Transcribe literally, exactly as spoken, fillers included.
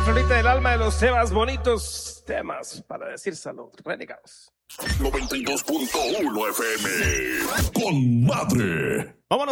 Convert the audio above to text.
Florita del alma de los temas bonitos, temas para decírselo, renegados. noventa y dos punto uno F M. Con madre. Vámonos.